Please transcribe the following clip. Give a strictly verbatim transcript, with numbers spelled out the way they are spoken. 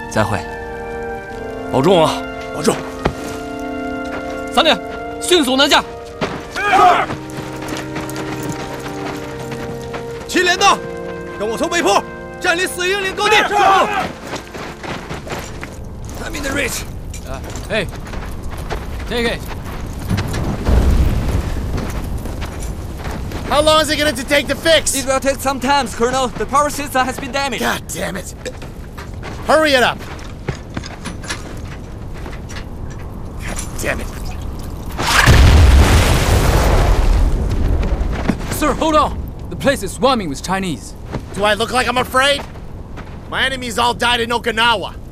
再会。 保重啊！ 保重。 三连，迅速南下。 是。七连的，跟我从北坡占领四英里高地。是。I'm in the reach. Uh, hey, take it. How long is it going to take to fix? It will take some time, Colonel. The power system has been damaged. God damn it. Hurry it up. God damn it. Sir, hold on. The place is swarming with Chinese. Do I look like I'm afraid? My enemies all died in Okinawa.